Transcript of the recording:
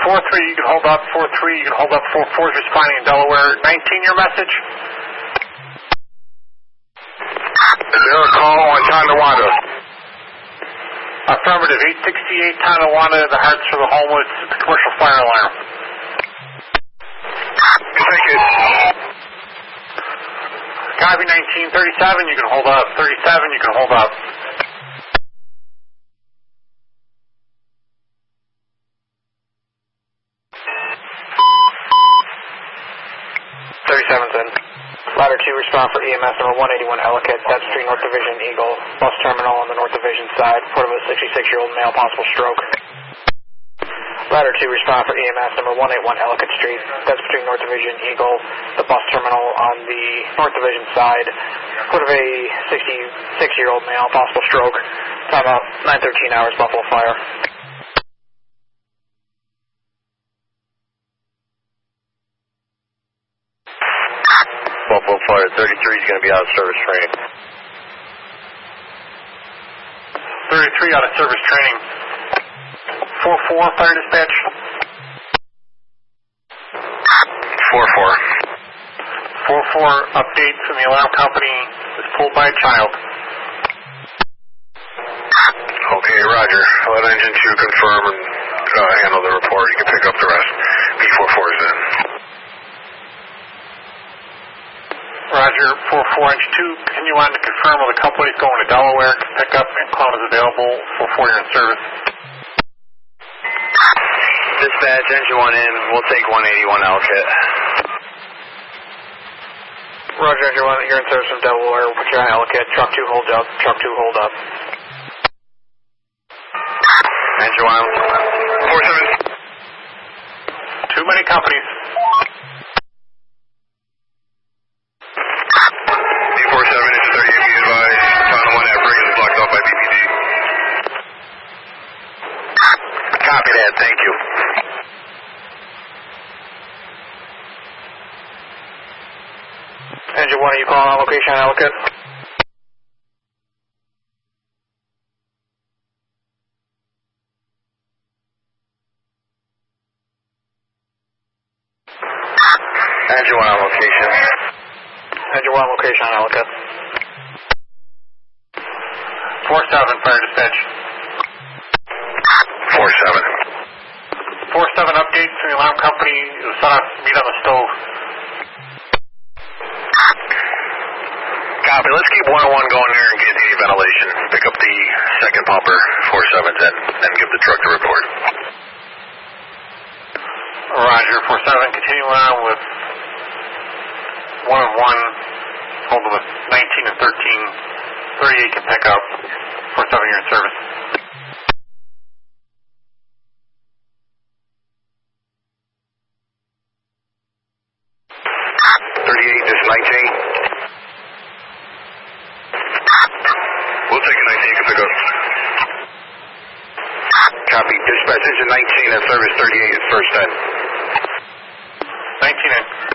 4-3, you can hold up. 4-3, you can hold up. 4-4 is responding in Delaware. 19, your message? Is there a call on Tonawanda? Affirmative, 868 Tonawanda, the Hearts for the Homeless, the commercial fire alarm. Take it. Copy 19, 37, you can hold up. 37, you can hold up. 37's in. Ladder 2, respond for EMS number 181 Ellicott, that's Street North Division Eagle, bus terminal on the North Division side, report of a 66-year-old male, possible stroke. Ladder 2, respond for EMS number 181 Ellicott Street, that's between North Division Eagle, the bus terminal on the North Division side, report of a 66-year-old male, possible stroke. Time out, 9:13 hours, Buffalo Fire. Buffalo Fire 33 is going to be out of service training. 33 out of service training. 4-4, fire dispatch. 4-4. 4-4, update from the alarm company is pulled by a child. Okay, roger. Let engine 2 confirm and handle the report. You can pick up the rest. B44 is in. Roger, 4-4, engine 2, continue on to confirm with a couple is going to Delaware. Pick up and cloud is available. 4-4, you're in service. Dispatch, engine 1 in. We'll take 181 Ellicott. Roger, engine 1, you're in service from Delaware. We'll put you on Ellicott. Truck 2, hold up. Truck 2, hold up. Engine 1, 47. Too many companies. B47, engine 38, be advised. Tunnel 1 at Brigham is blocked off by BPD. Copy that, thank you. Engine 1, are you calling on location on Ellicott? Engine 1 on location. Engine 1 on location on Ellicott. 4-7, fire dispatch. 4-7. 4-7, update from the alarm company. Set off meet on the stove. Copy, let's keep 101 going there and get any ventilation. Pick up the second pumper, 47's in, and give the truck the report. Roger, 4-7, continue on with 1-1, hold with 19 and 13, 38 can pick up, 4-7, you're in service. We'll take a 19, you can pick up. Copy, dispatch engine 19 and service 38 is first 10. 19 in.